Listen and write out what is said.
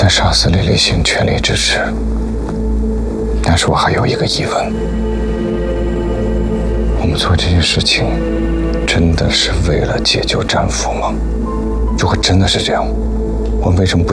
才杀死李立行全力支持，但是我还有一个疑问：我们做这件事情，真的是为了解救战俘吗？如果真的是这样，我们为什么不